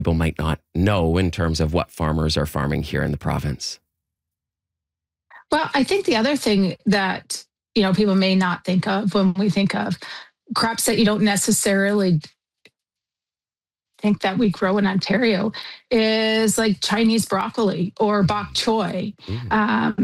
people might not know in terms of what farmers are farming here in the province? Well, I think the other thing that, people may not think of when we think of crops that you don't necessarily think that we grow in Ontario is like Chinese broccoli or bok choy. Mm.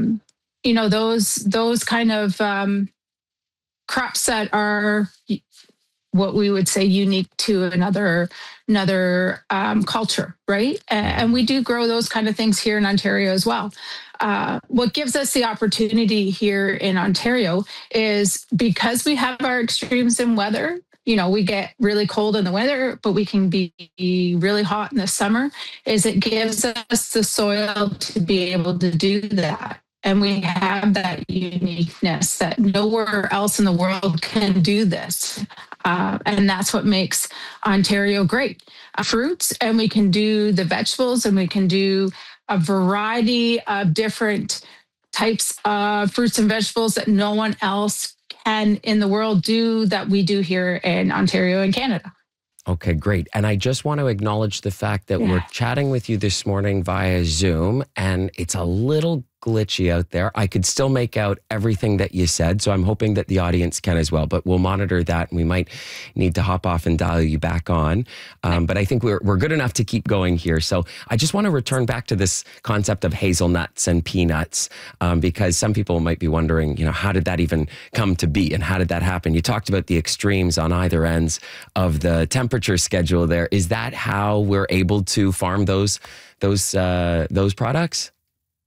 Those kind of crops that are what we would say unique to another culture, right? And we do grow those kind of things here in Ontario as well. What gives us the opportunity here in Ontario is because we have our extremes in weather. We get really cold in the winter, but we can be really hot in the summer. Is it gives us the soil to be able to do that. And we have that uniqueness that nowhere else in the world can do this. And that's what makes Ontario great. Fruits, and we can do the vegetables, and we can do a variety of different types of fruits and vegetables that no one else can in the world do that we do here in Ontario and Canada. Okay, great. And I just want to acknowledge the fact that we're chatting with you this morning via Zoom, and it's a little glitchy out there. I could still make out everything that you said, so I'm hoping that the audience can as well, but we'll monitor that, and we might need to hop off and dial you back on. But I think we're good enough to keep going here. So I just want to return back to this concept of hazelnuts and peanuts, because some people might be wondering, how did that even come to be, and how did that happen? You talked about the extremes on either ends of the temperature schedule there. Is that how we're able to farm those products?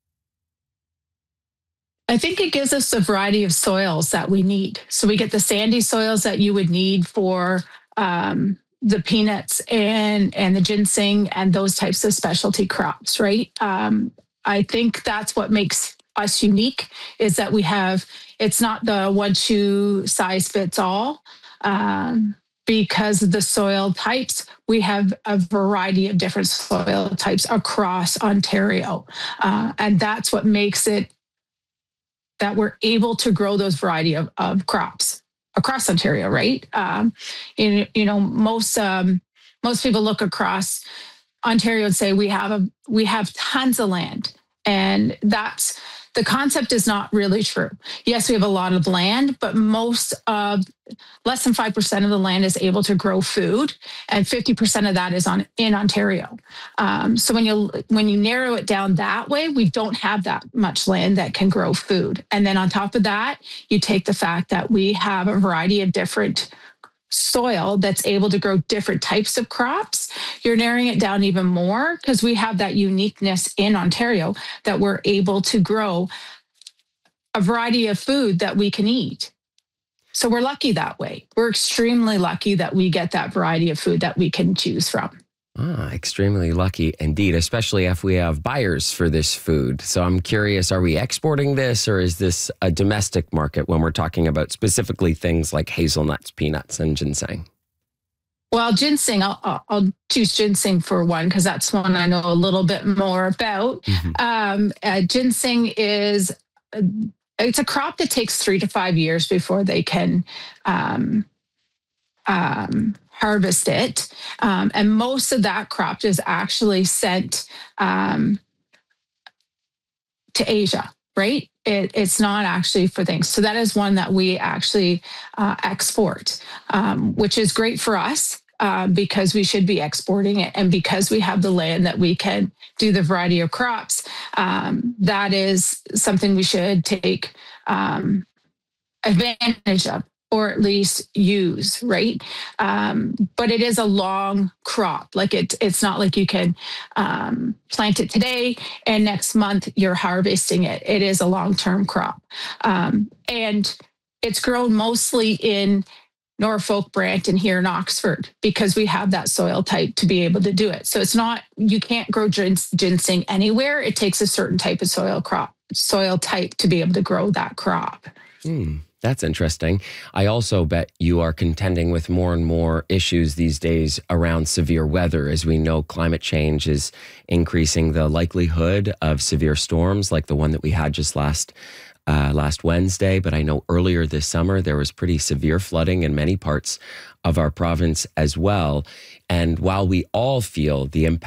I think it gives us a variety of soils that we need. So we get the sandy soils that you would need for the peanuts and the ginseng and those types of specialty crops, right? I think that's what makes us unique, is that it's not the one shoe size fits all. Because of the soil types, we have a variety of different soil types across Ontario. And that's what makes it that we're able to grow those variety of crops across Ontario, right? Most people look across Ontario and say we have tons of land, and the concept is not really true. Yes, we have a lot of land, but less than 5% of the land is able to grow food, and 50% of that is in Ontario. So when you narrow it down that way, we don't have that much land that can grow food. And then on top of that, you take the fact that we have a variety of different soil that's able to grow different types of crops. You're narrowing it down even more because we have that uniqueness in Ontario that we're able to grow a variety of food that we can eat. So we're lucky that way. We're extremely lucky that we get that variety of food that we can choose from. Extremely lucky indeed, especially if we have buyers for this food. So I'm curious, are we exporting this, or is this a domestic market when we're talking about specifically things like hazelnuts, peanuts, and ginseng? Well, ginseng, I'll choose ginseng for one because that's one I know a little bit more about. Mm-hmm. Ginseng is it's a crop that takes 3 to 5 years before they can harvest it. And most of that crop is actually sent to Asia, right? It's not actually for things. So that is one that we actually export, which is great for us because we should be exporting it. And because we have the land that we can do the variety of crops, that is something we should take advantage of, or at least use, right? But it is a long crop. Like it's not like you can plant it today and next month you're harvesting it. It is a long-term crop. And it's grown mostly in Norfolk, Brampton, here in Oxford, because we have that soil type to be able to do it. So it's not, you can't grow ginseng anywhere. It takes a certain type of soil type to be able to grow that crop. That's interesting. I also bet you are contending with more and more issues these days around severe weather. As we know, climate change is increasing the likelihood of severe storms like the one that we had just last Wednesday. But I know earlier this summer, there was pretty severe flooding in many parts of our province as well. And while we all feel the impact